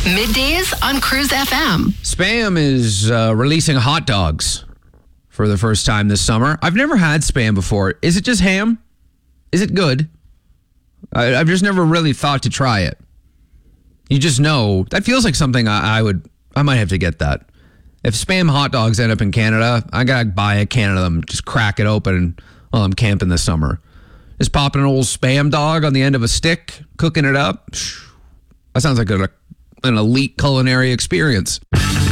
Middays on Cruise FM. Spam is releasing hot dogs for the first time this summer. I've never had Spam before. Is it just ham? Is it good? I've just never really thought to try it. You just know. That feels like something I might have to get that. If Spam hot dogs end up in Canada, I got to buy a can of them, just crack it open while I'm camping this summer. Just popping an old Spam dog on the end of a stick, cooking it up. That sounds like an elite culinary experience.